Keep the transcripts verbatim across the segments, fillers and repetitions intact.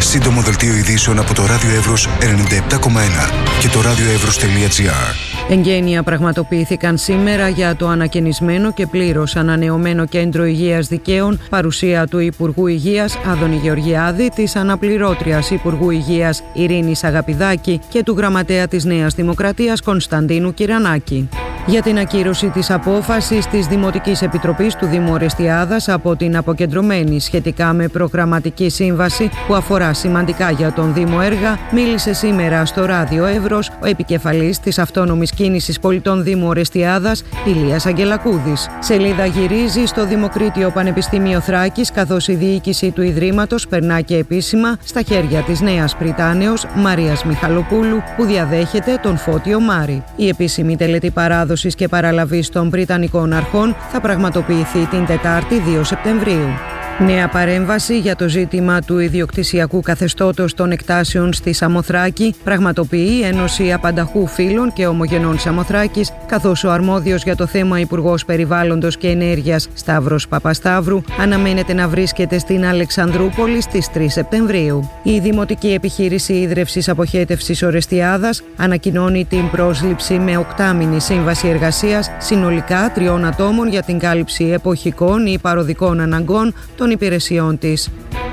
Σύντομο δελτίο ειδήσεων από το Ράδιο Εύρος ενενήντα επτά κόμμα ένα και το radioevros.gr. Εγγένεια πραγματοποιήθηκαν σήμερα για το ανακαινισμένο και πλήρως ανανεωμένο Κέντρο Υγείας Δικαίων, παρουσία του Υπουργού Υγείας Άδωνη Γεωργιάδη, της Αναπληρώτριας Υπουργού Υγείας Ειρήνης Αγαπηδάκη και του Γραμματέα της Νέας Δημοκρατίας Κωνσταντίνου Κυρανάκη. Για την ακύρωση της απόφασης της Δημοτικής Επιτροπής του Δήμου Ορεστιάδας από την αποκεντρωμένη σχετικά με προγραμματική σύμβαση που αφορά σημαντικά για τον Δήμο έργα, μίλησε σήμερα στο Ράδιο Εύρος ο επικεφαλής της Αυτόνομης Κίνησης Πολιτών Δήμου Ορεστιάδας, Ηλίας Αγγελακούδης. Σελίδα γυρίζει στο Δημοκρίτιο Πανεπιστήμιο Θράκης, καθώς η διοίκηση του Ιδρύματος περνά και επίσημα στα χέρια της νέας Πριτάνεως Μαρίας Μιχαλοπούλου, που διαδέχεται τον Φώτιο Μάρη. Η επίσημη τελετή παράδοση και παραλαβής των Πριτανικών Αρχών θα πραγματοποιηθεί την Τετάρτη δύο Σεπτεμβρίου. Νέα παρέμβαση για το ζήτημα του ιδιοκτησιακού καθεστώτος των εκτάσεων στη Σαμοθράκη πραγματοποιεί η Ένωση Απανταχού Φίλων και Ομογενών Σαμοθράκης, καθώς ο αρμόδιος για το θέμα Υπουργός Περιβάλλοντος και Ενέργειας Σταύρος Παπασταύρου αναμένεται να βρίσκεται στην Αλεξανδρούπολη στις τρεις Σεπτεμβρίου. Η Δημοτική Επιχείρηση Ίδρευσης Αποχέτευσης Ορεστιάδας ανακοινώνει την πρόσληψη με οκτάμηνη σύμβαση εργασίας συνολικά τριών ατόμων για την κάλυψη εποχικών ή παροδικών αναγκών των υπηρεσιών της.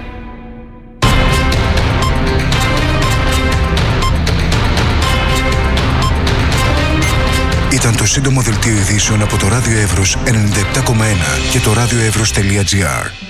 Ήταν το σύντομο δελτίο ειδήσεων από το Ράδιο Εύρος ενενήντα επτά κόμμα ένα και το radioevros.gr.